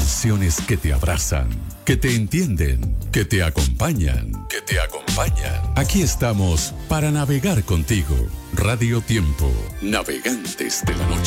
Canciones que te abrazan, que te entienden, que te acompañan, que te acompañan. Aquí estamos para navegar contigo. Radio Tiempo, navegantes de la noche.